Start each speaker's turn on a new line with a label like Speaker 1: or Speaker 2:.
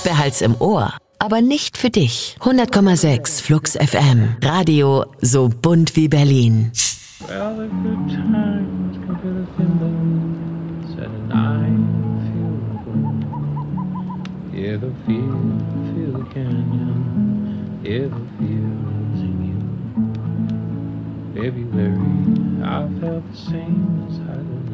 Speaker 1: Behalt's im Ohr, aber nicht für dich. 100,6 Flux FM. Radio so bunt wie Berlin.
Speaker 2: Well, the good times can be the things that I feel good. Hear the feel the canyon, hear the feels in you. February, I felt the same as I did.